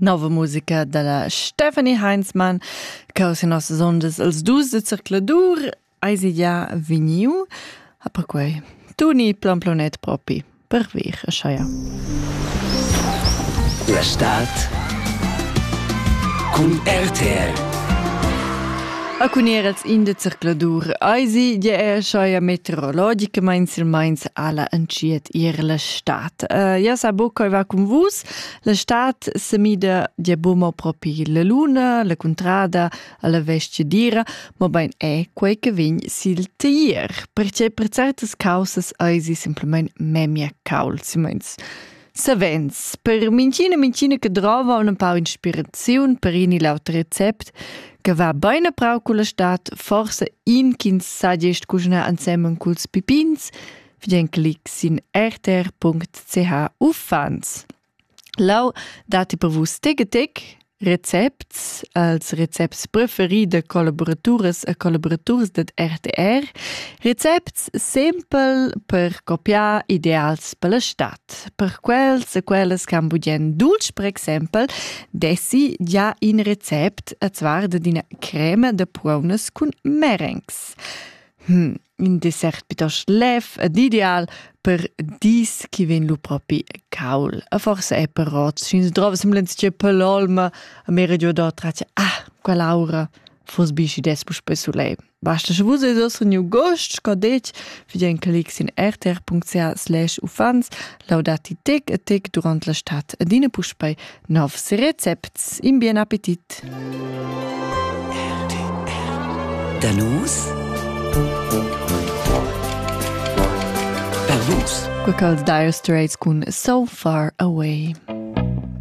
Nova musica della Stephanie Heinzmann, causa nostre ondas als dus de circladur, eisi ja veniu, a per quei, tu ni plan planet propi, per vir a schaia. La Stat con RTL. A cunieras in de circladur, eisi ja schaia meteorologica meins alla enciet la stat. Ja sa bocca va con vus, la stat se mida ja bomo propi la luna, la contrada, alla vestia dira, ma ben quei che vegn sil teier, perché per certas causas eisi simplement memia caul, si meins. Savens, per mincina che trova un po' inspirazione per ini laut recept che va bene prau con la stat, forse in kins sa gest cucina insieme culs pipins, fidien clic sin rtr.ch uffans. Lau dati per vus teg recepts, als recepts preferì de collaboratures e collaboratures de RTR, recepts simpel per copiar ideals per la stat. Per quels e quelles can budien dulce, per exempel, dessi ja in recept a zwar de dina crema de prunes cun merengs. In dessert piuttosto lev ed ideal per dis chi ven lu propi caul. A forse è per rots, fins trova semblance per l'olma, a mera giù da traccia, quell'aura, fos bisci des pus per sulei. Basta se vus edos un new gost, scodec, fidien clics in rtr.ch/ufans, laudati tec durant la stat, ed ina pus per novs recepts. In bien appetit! Danus? Quels Dire Straits con So Far Away.